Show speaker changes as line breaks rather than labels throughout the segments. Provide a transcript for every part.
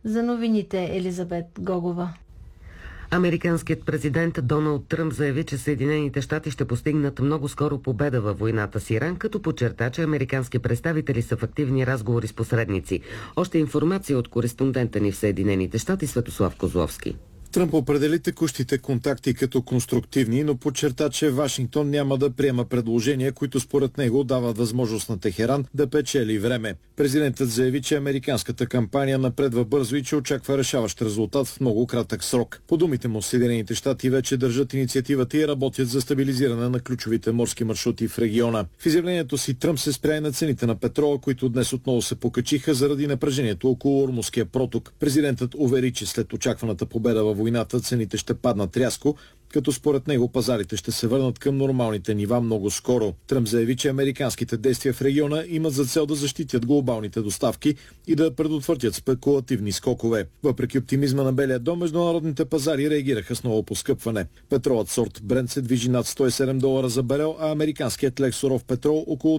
За новините Елизабет Гогова.
Американският президент Доналд Тръмп заяви, че Съединените щати ще постигнат много скоро победа във войната с Иран, като подчерта, че американски представители са в активни разговори с посредници. Още информация от кореспондента ни в Съединените щати Светослав Козловски.
Тръмп определи текущите контакти като конструктивни, но подчерта, че Вашингтон няма да приема предложения, които според него дават възможност на Техеран да печели време. Президентът заяви, че американската кампания напредва бързо и че очаква решаващ резултат в много кратък срок. По думите му, Съединените щати вече държат инициативата и работят за стабилизиране на ключовите морски маршрути в региона. В изявлението си Тръмп се спря и на цените на петрола, които днес отново се покачиха заради напрежението около Ормузския проток. Президентът увери, че след очакваната победа във войната цените ще паднат рязко, като според него пазарите ще се върнат към нормалните нива много скоро. Тръмп заяви, че американските действия в региона имат за цел да защитят глобалните доставки и да предотвратят спекулативни скокове. Въпреки оптимизма на Белия дом, международните пазари реагираха с ново поскъпване. Петролът сорт Брент се движи над $107 за барел, а американският лек суров петрол около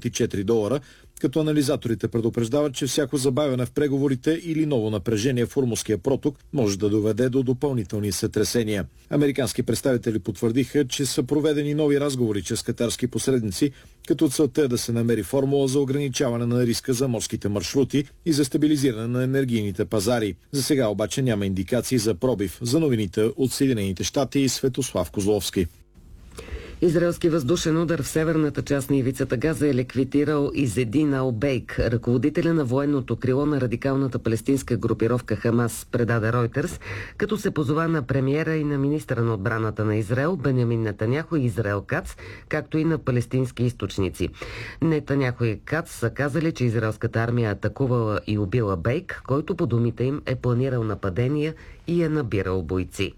$94, като анализаторите предупреждават, че всяко забавяне в преговорите или ново напрежение в Ормузския проток може да доведе до допълнителни сътресения. Американски представители потвърдиха, че са проведени нови разговори чрез катарски посредници, като целта е да се намери формула за ограничаване на риска за морските маршрути и за стабилизиране на енергийните пазари. За сега обаче няма индикации за пробив. За новините от Съединените щати и Светослав Козловски.
Израелски въздушен удар в северната част на ивицата Газа е ликвидирал Изедин Албейк, ръководителя на военното крило на радикалната палестинска групировка Хамас, предаде Ройтерс, като се позова на премиера и на министъра на отбраната на Израел Бенямин Нетаняху и Израел Кац, както и на палестински източници. Нетаняху и Кац са казали, че израелската армия атакувала и убила Бейк, който по думите им е планирал нападения и е набирал бойци.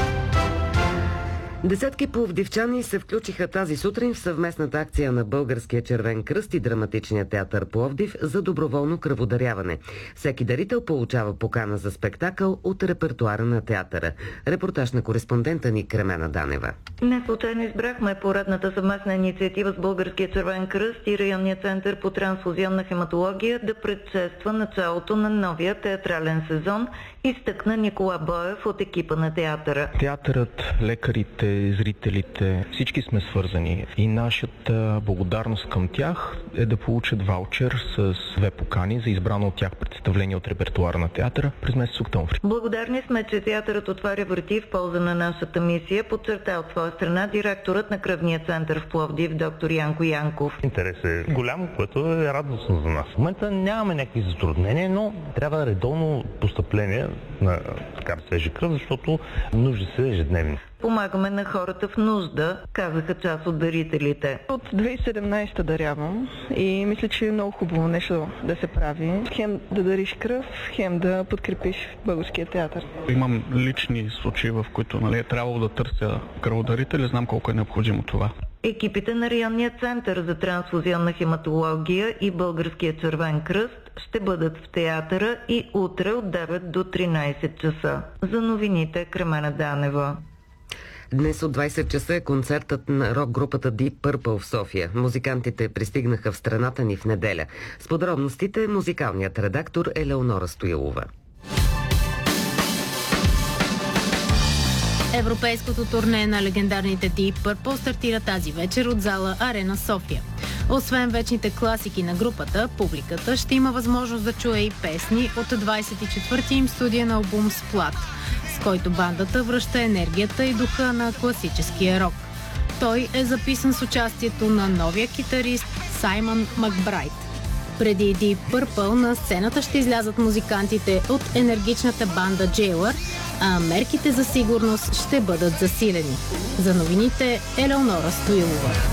Десетки пловдивчани се включиха тази сутрин в съвместната акция на Българския червен кръст и Драматичния театър Пловдив за доброволно кръводаряване. Всеки дарител получава покана за спектакъл от репертуара на театъра. Репортаж на кореспондента ни Кремена Данева.
Не случайно избрахме поредната съвместна инициатива с Българския червен кръст и Районния център по трансфузионна хематология да предшества началото на новия театрален сезон, изтъкна Никола Боев от екипа на театъра.
Театърът, лекарите, зрителите, всички сме свързани и нашата благодарност към тях е да получат ваучер с 2 покани за избрано от тях представление от репертуара на театъра през месец октомври.
Благодарни сме, че театърът отваря врати в полза на нашата мисия, подчерта от своя страна директорът на Кръвния център в Пловдив, доктор Янко Янков.
Интерес е голям, което е радостно за нас. В момента нямаме някакви затруднения, но трябва редовно постъпление на свежа кръв, защото нужди са ежедневни.
Помагаме на хората в нужда, казаха част от дарителите.
От 2017 дарявам и мисля, че е много хубаво нещо да се прави. Хем да дариш кръв, хем да подкрепиш българския театър.
Имам лични случаи, в които е трябвало да търся кръводарители, знам колко е необходимо това.
Екипите на Районния център за трансфузионна хематология и Българския червен кръст ще бъдат в театъра и утре от 9 до 13 часа. За новините Кремена Данева.
Днес от 20 часа е концертът на рок-групата Deep Purple в София. Музикантите пристигнаха в страната ни в неделя. С подробностите музикалният редактор Елеонора Стоилова.
Европейското турне на легендарните Deep Purple стартира тази вечер от зала Арена София. Освен вечните класики на групата, публиката ще има възможност да чуе и песни от 24-ти им студиен албум Splat, с който бандата връща енергията и духа на класическия рок. Той е записан с участието на новия китарист Саймън Макбрайт. Преди Deep Purple на сцената ще излязат музикантите от енергичната банда Jailer, а мерките за сигурност ще бъдат засилени. За новините Елеонора Стоилова.